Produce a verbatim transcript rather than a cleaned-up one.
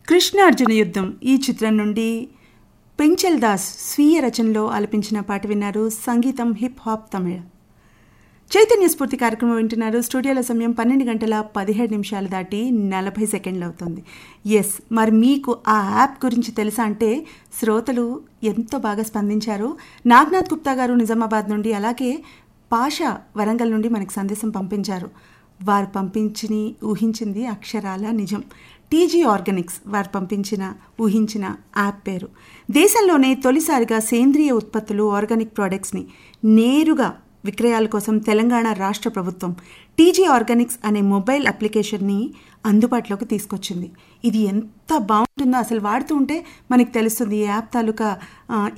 కృష్ణ అర్జున యుద్ధం ఈ చిత్రం నుండి పెంచల్ దాస్ స్వీయ రచనలో ఆలపించిన పాట విన్నారు. సంగీతం హిప్ హాప్ తమిళ. చైతన్య స్ఫూర్తి కార్యక్రమం వింటున్నారు. స్టూడియోల సమయం పన్నెండు గంటల పదిహేడు నిమిషాలు దాటి నలభై సెకండ్లు అవుతుంది. ఎస్, మరి మీకు ఆ యాప్ గురించి తెలుసా అంటే శ్రోతలు ఎంతో బాగా స్పందించారు. నాగ్నాథ్ గుప్తా గారు నిజామాబాద్ నుండి, అలాగే పాషా వరంగల్ నుండి మనకు సందేశం పంపించారు. వారు పంపించి ఊహించింది అక్షరాల నిజం. టీజీ ఆర్గానిక్స్ వారు పంపించిన ఊహించిన యాప్ పేరు. దేశంలోనే తొలిసారిగా సేంద్రియ ఉత్పత్తులు ఆర్గానిక్ ప్రోడక్ట్స్ని నేరుగా విక్రయాల కోసం తెలంగాణ రాష్ట్ర ప్రభుత్వం టీజీ ఆర్గానిక్స్ అనే మొబైల్ అప్లికేషన్ని అందుబాటులోకి తీసుకొచ్చింది. ఇది ఎంత బాగుంటుందో అసలు వాడుతూ ఉంటే మనకు తెలుస్తుంది. ఈ యాప్ తాలూకా